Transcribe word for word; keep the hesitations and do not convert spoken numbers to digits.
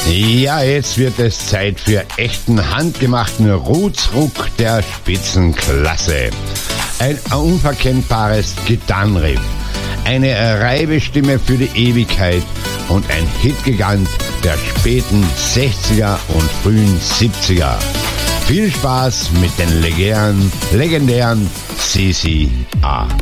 Ja, jetzt wird es Zeit für echten handgemachten Roots-Ruck der Spitzenklasse. Ein unverkennbares Gitarrenriff, eine Reibestimme für die Ewigkeit und ein Hitgigant der späten sechziger und frühen siebziger. Viel Spaß mit den legendären, legendären C C A.